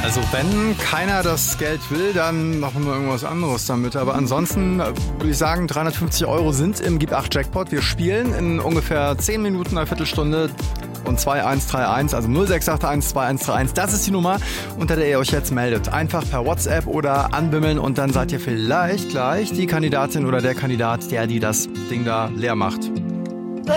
Also wenn keiner das Geld will, dann machen wir irgendwas anderes damit. Aber ansonsten würde ich sagen, 350 € sind im Gib 8 Jackpot. Wir spielen in ungefähr 10 Minuten, eine Viertelstunde und 2131, also 0681 2131. Das ist die Nummer, unter der ihr euch jetzt meldet. Einfach per WhatsApp oder anbimmeln und dann seid ihr vielleicht gleich die Kandidatin oder der Kandidat, der die das Ding da leer macht.